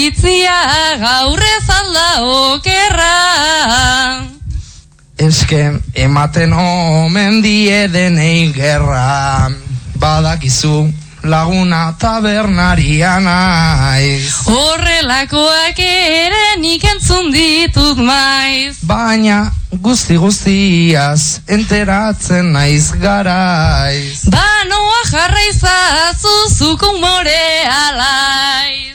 iritzia gaur ez alda okerra. Eske ematen omen die denei gerra, badakizu laguna tabernaria naiz. Horrelakoak ere nik entzun ditut maiz. Baina guztiaz enteratzen naiz garaiz. Banoa jarraizazu zuko umore alaiz.